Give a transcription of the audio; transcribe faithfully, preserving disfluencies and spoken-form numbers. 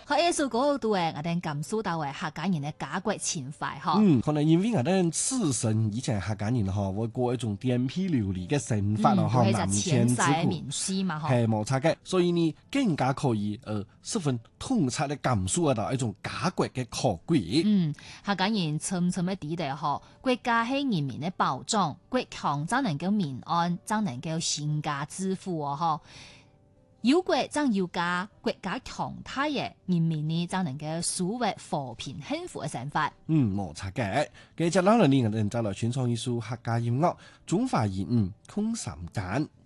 喺藝術嗰度誒，我哋感受到誒客家人嘅家國情懷嗬。 嗯，可能因為我哋自身以前客家人嗬，會過一種顛沛流離嘅生活咯，嗬、嗯，南遷之苦，係冇錯嘅，所以呢更加可以誒、呃、十分通徹嘅感受到一種家國嘅可貴。 嗯，客家人深深嘅地地嗬，國家係人民嘅保障，國強才能夠民安，才能夠興家致富哦，嗬。有國才有家，國家強大嘅人民呢，才能夠數為和平幸福嘅生活。 嗯，冇錯嘅。繼續落嚟呢，我哋就來傳唱一首客家音樂《中華言語空三間》。